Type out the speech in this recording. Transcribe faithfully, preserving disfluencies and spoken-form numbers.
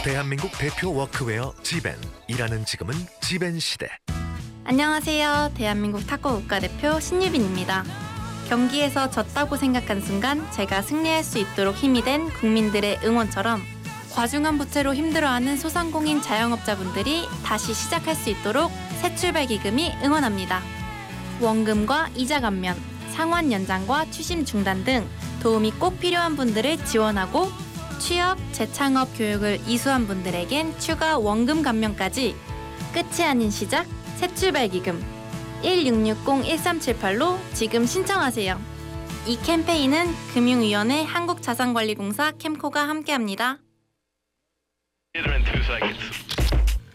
대한민국 대표 워크웨어 지벤. 일하는 지금은 지벤 시대. 안녕하세요. 대한민국 탁구 국가대표 신유빈입니다. 경기에서 졌다고 생각한 순간 제가 승리할 수 있도록 힘이 된 국민들의 응원처럼 과중한 부채로 힘들어하는 소상공인 자영업자분들이 다시 시작할 수 있도록 새출발 기금이 응원합니다. 원금과 이자 감면, 상환 연장과 추심 중단 등 도움이 꼭 필요한 분들을 지원하고 취업, 재창업 교육을 이수한 분들에겐 추가 원금 감면까지. 끝이 아닌 시작, 새출발 기금 일육육공 일삼칠팔로 지금 신청하세요. 이 캠페인은 금융위원회 한국자산관리공사 캠코가 함께합니다. In two seconds.